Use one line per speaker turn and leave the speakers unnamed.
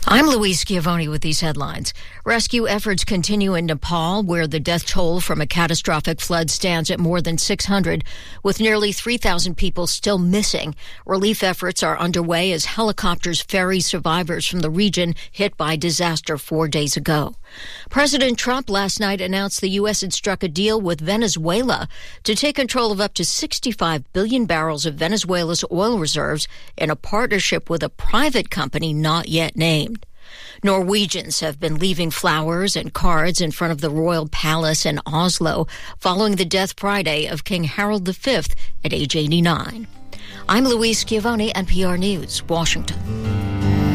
I'm Louise Schiavone with these headlines. Rescue efforts continue in Nepal, where the death toll from a catastrophic flood stands at more than 600, with nearly 3,000 people still missing. Relief efforts are underway as helicopters ferry survivors from the region hit by disaster 4 days ago. President Trump last night announced the U.S. had struck a deal with Venezuela to take control of up to 65 billion barrels of Venezuela's oil reserves in a partnership with a private company not yet named. Norwegians have been leaving flowers and cards in front of the royal palace in Oslo following the death Friday of King Harold V at age 89. I'm Louise Schiavone, NPR News, Washington.